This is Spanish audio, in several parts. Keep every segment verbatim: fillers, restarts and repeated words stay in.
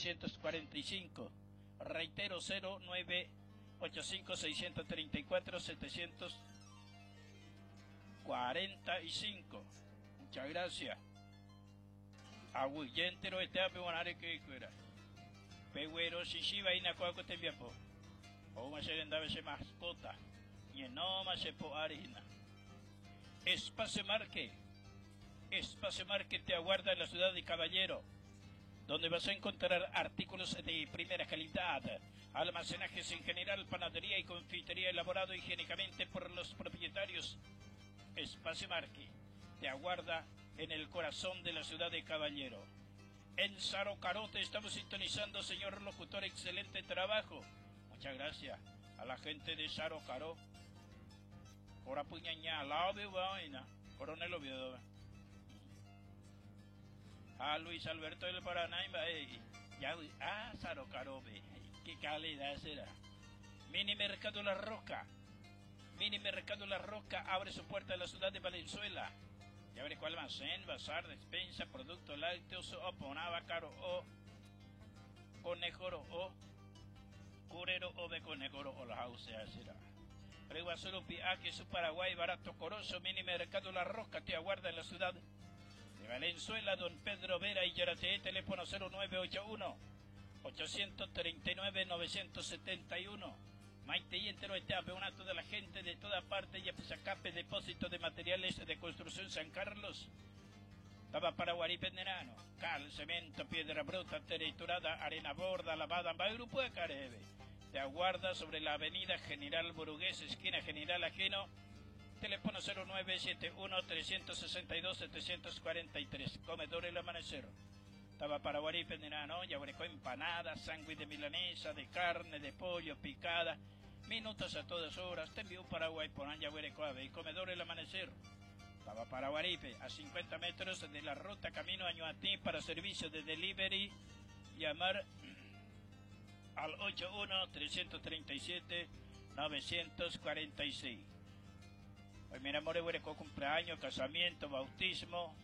setecientos cuarenta y cinco. Reitero, cero nueve ocho cinco seis tres cuatro setecientos cuarenta y cinco. Muchas gracias. Agüillentero este ape wanare que fuera. Peguero shishiba y nacuaco te viapo. O más serendave se mascota. Y no más se po arina. Espacio Marque. Espacio Marque te aguarda en la ciudad de Caballero, donde vas a encontrar artículos de primera calidad, almacenajes en general, panadería y confitería elaborado higiénicamente por los propietarios. Espacio Marque te aguarda en el corazón de la ciudad de Caballero. En Saro Caró te estamos sintonizando, señor locutor, excelente trabajo. Muchas gracias a la gente de Saro Caró. Corapuñaña, la vaina, Coronel Oviedo. A Luis Alberto del Paraná, ya, ah, Saro Caró, qué calidad será. Mini Mercado La Roca. Mini Mercado La Roca abre su puerta en la ciudad de Valenzuela. Ya veré cuál almacén, bazar, despensa, productos lácteos, o ponaba caro o conejoro o curero o de conejoro o la house será. Pregua solo pia que su Paraguay barato coroso. Mini Mercado La Roca te aguarda en la ciudad de Valenzuela. Don Pedro Vera y Yarate, teléfono cero nueve ocho uno ocho tres nueve nueve siete uno. Maite y entero este apeonato de la gente de toda parte. Ya pues acape depósito de materiales de construcción San Carlos. Taba Paraguarí Penderano. Cal, cemento, piedra bruta, triturada, arena borda, lavada, grupo de Carebe. Te aguarda sobre la avenida General Burgués, esquina General Ajeno. Teléfono cero nueve siete uno tres seis dos siete cuatro tres. Comedor El Amanecer. Taba Paraguarí Penderano. Ya brecó empanada, sándwich de milanesa, de carne, de pollo, picada. Minutos a todas horas. Te envió Paraguay por Anya y Comedor El Amanecer. Taba Paraguaripe, a cincuenta metros de la ruta camino a Ñuatí para servicio de delivery. Llamar al ocho uno tres tres siete nueve cuatro seis. Hoy mira, more huereco, cumpleaños, casamiento, bautismo,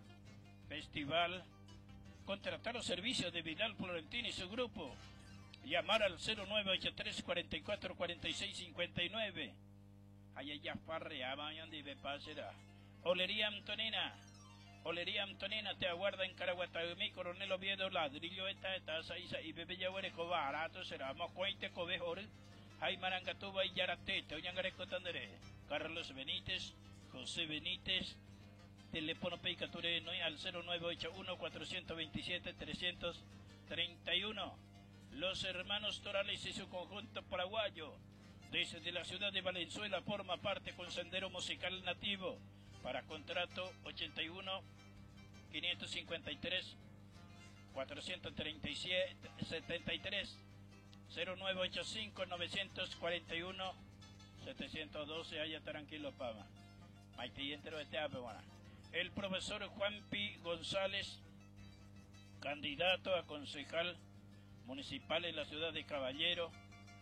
festival. Contratar los servicios de Vidal Florentino y su grupo. Llamar al cero nueve ocho tres cuatro cuatro cuatro seis cinco nueve. Allá ya farreaba, donde me pasará. Olería Antonina. Olería Antonina te aguarda en Caraguatayumí, Coronel Oviedo, ladrillo, esta, esta, isa, y bebe ya huereco barato, será mocuente, cobejor, Jaimarangatuba y Yaratete, Oñangareco Tandere, Carlos Benítez, José Benítez, teléfono Peicature al cero nueve ocho uno cuatro dos siete tres tres uno. Los hermanos Torales y su conjunto paraguayo, desde la ciudad de Valenzuela, forma parte con Sendero Musical Nativo. Para contrato ochenta y uno quinientos cincuenta y tres cuatrocientos treinta y siete setenta y tres cero nueve ocho cinco nueve cuatro uno setecientos doce. Allá tranquilo, Pama. Maite y entero de teape, bueno. El profesor Juan P. González, candidato a concejal municipal en la ciudad de Caballero,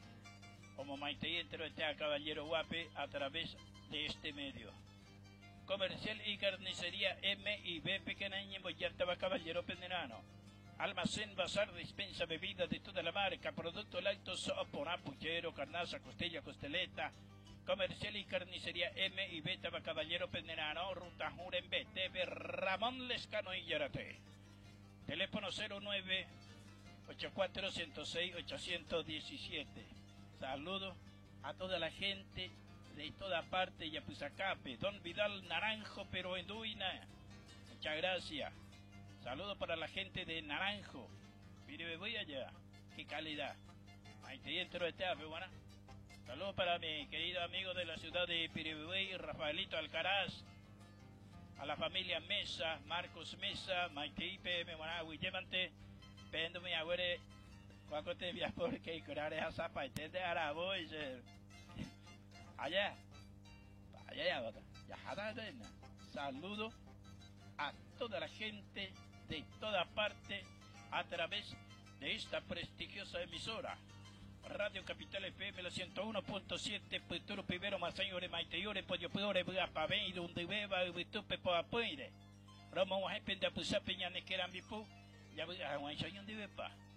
como Maite y entero de teape, Caballero Guape, a través de este medio. Comercial y carnicería M y B Pequeña Boyartaba Caballero Penderano. Almacén, bazar, despensa, bebida de toda la marca, productos lácteos, sopa, puchero, carnaza, costilla, costeleta. Comercial y carnicería M y B Taba Caballero Penderano, Ruta Juren B T V Ramón Lescano y Yarate. Teléfono cero nueve ocho cuatro cero seis ocho uno siete. Saludos a toda la gente de toda parte, Yapuzacape, Don Vidal Naranjo, pero en Duina. Muchas gracias. Saludos para la gente de Naranjo. Mire, voy allá. Qué calidad. Ahí te entro de teape, bueno. Saludos para mi querido amigo de la ciudad de Piribebuey, Rafaelito Alcaraz. A la familia Mesa, Marcos Mesa, Maiteipe, me van a Willemante, Pendo mi abuelo, cuando te envías por que curar esa zapa y te de Araboy. Allá, allá, allá, allá, saludo a toda la gente de toda parte a través de esta prestigiosa emisora. Radio Capital F M, la ciento uno punto siete, Peturo Primero, Masañore, Maiteyore, Pollo Pudore, Buapabey, donde beba, Vitupe, Poapuire. Romo, Jepen de Apusapeña, Nequerambipu, ya voy a un año de bepa.